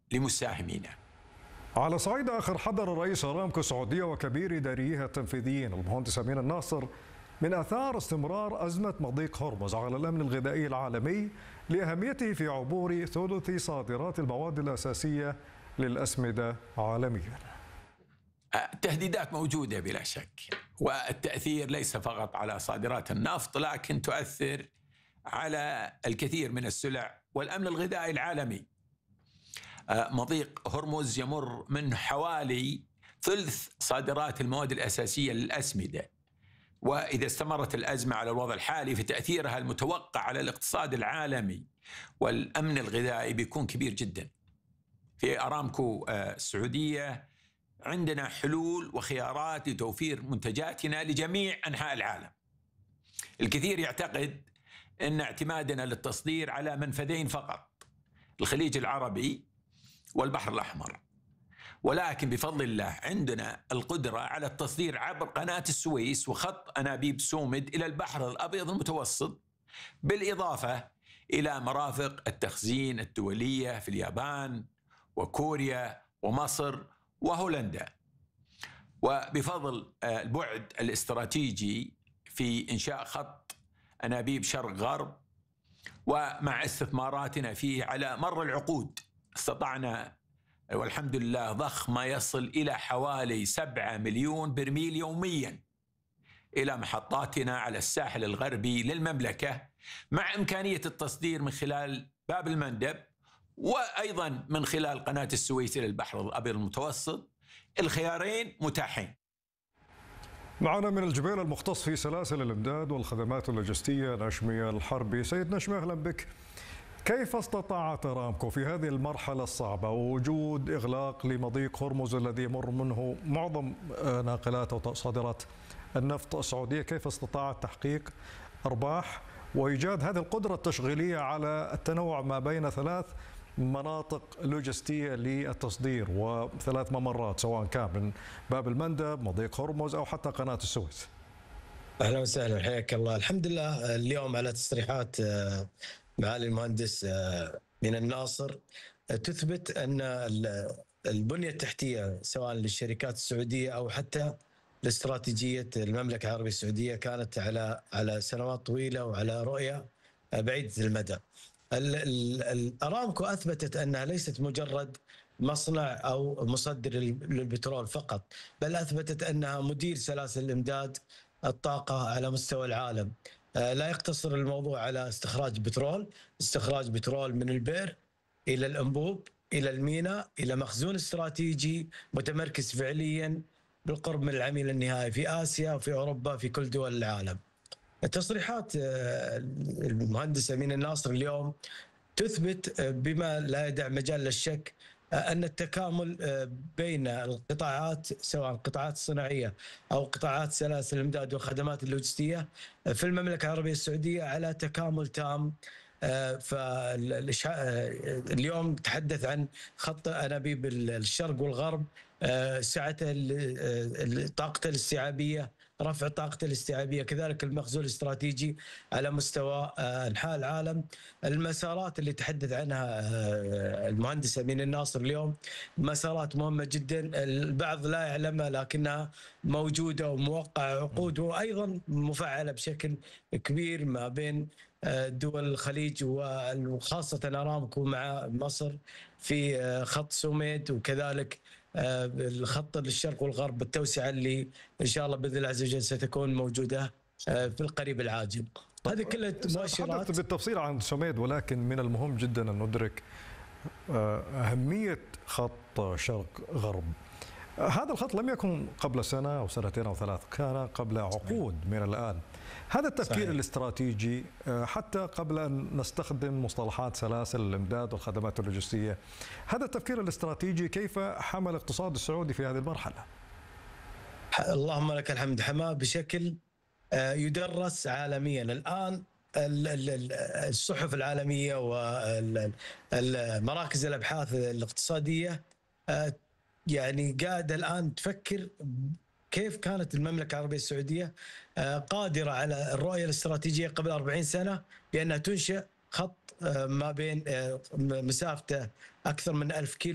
لمساهمينا. على صعيد آخر، حذر رئيس أرامكو السعودية وكبير إداريها التنفيذيين المهندس أمين الناصر من آثار استمرار أزمة مضيق هرمز على الأمن الغذائي العالمي لأهميته في عبور ثلث صادرات المواد الأساسية للأسمدة عالميا. التهديدات موجودة بلا شك، والتأثير ليس فقط على صادرات النفط، لكن تؤثر على الكثير من السلع والأمن الغذائي العالمي. مضيق هرمز يمر من حوالي ثلث صادرات المواد الأساسية للأسمدة، وإذا استمرت الأزمة على الوضع الحالي فتأثيرها المتوقع على الاقتصاد العالمي والأمن الغذائي بيكون كبير جدا. في أرامكو السعودية عندنا حلول وخيارات لتوفير منتجاتنا لجميع أنحاء العالم. الكثير يعتقد أن اعتمادنا للتصدير على منفذين فقط، الخليج العربي والبحر الأحمر، ولكن بفضل الله عندنا القدرة على التصدير عبر قناة السويس وخط أنابيب سومد إلى البحر الأبيض المتوسط، بالإضافة إلى مرافق التخزين الدولية في اليابان وكوريا ومصر وهولندا. وبفضل البعد الاستراتيجي في إنشاء خط أنابيب شرق غرب، ومع استثماراتنا فيه على مر العقود، استطعنا والحمد لله ضخ ما يصل إلى حوالي 7 مليون برميل يوميا إلى محطاتنا على الساحل الغربي للمملكة، مع إمكانية التصدير من خلال باب المندب وأيضا من خلال قناة السويس إلى البحر الأبيض المتوسط. الخيارين متاحين. معنا من الجبيل المختص في سلاسل الإمداد والخدمات اللوجستية نشمي الحربي. سيد نشمي، أهلا بك. كيف استطاعت أرامكو في هذه المرحلة الصعبة ووجود إغلاق لمضيق هرمز الذي يمر منه معظم ناقلات أو صادرات النفط السعودية، كيف استطاعت تحقيق أرباح وإيجاد هذه القدرة التشغيلية على التنوع ما بين 3 مناطق لوجستية للتصدير و3 ممرات، سواء كان من باب المندب، مضيق هرمز، أو حتى قناة السويس؟ أهلا وسهلا، حياك الله. الحمد لله اليوم على تصريحات معالي المهندس من الناصر تثبت أن البنية التحتية سواء للشركات السعودية أو حتى لاستراتيجية المملكة العربية السعودية كانت على سنوات طويلة وعلى رؤية بعيدة المدى. الأرامكو أثبتت أنها ليست مجرد مصنع أو مصدر للبترول فقط، بل أثبتت أنها مدير سلاسل الإمداد الطاقة على مستوى العالم. لا يقتصر الموضوع على استخراج بترول من البئر إلى الأنبوب إلى الميناء إلى مخزون استراتيجي متمركز فعليا بالقرب من العميل النهائي في آسيا وفي أوروبا في كل دول العالم. تصريحات المهندس أمين الناصر اليوم تثبت بما لا يدع مجال للشك أن التكامل بين القطاعات سواء القطاعات الصناعية أو قطاعات سلاسل الإمداد والخدمات اللوجستية في المملكة العربية السعودية على تكامل تام. فاليوم تحدث عن خط أنابيب الشرق والغرب، سعته طاقته الاستيعابية، رفع طاقته الاستيعابية، كذلك المخزون الاستراتيجي على مستوى أنحاء العالم. المسارات اللي تحدث عنها المهندس أمين الناصر اليوم مسارات مهمة جدا، البعض لا يعلمها لكنها موجودة وموقع عقود وأيضا مفعلة بشكل كبير ما بين دول الخليج وخاصة أرامكو مع مصر في خط سوميد، وكذلك الخط للشرق والغرب بالتوسعة اللي إن شاء الله بإذن الله عز وجل ستكون موجودة في القريب العاجل. هذه كلها مؤشرات. بالتفصيل عن سوميد، ولكن من المهم جدا أن ندرك أهمية خط شرق غرب. هذا الخط لم يكن قبل سنة أو سنتين أو 3، كان قبل عقود من الآن. هذا التفكير صحيح. الاستراتيجي حتى قبل أن نستخدم مصطلحات سلاسل الإمداد والخدمات اللوجستية، هذا التفكير الاستراتيجي كيف حمل الاقتصاد السعودي في هذه المرحلة؟ اللهم لك الحمد، حماه بشكل يدرس عالميا الآن. الصحف العالمية والمراكز الأبحاث الاقتصادية يعني قاعدة الآن تفكر كيف كانت المملكة العربية السعودية قادرة على الرؤية الاستراتيجية قبل 40 سنة بأنها تنشئ خط ما بين مسافته أكثر من 1000 كيلو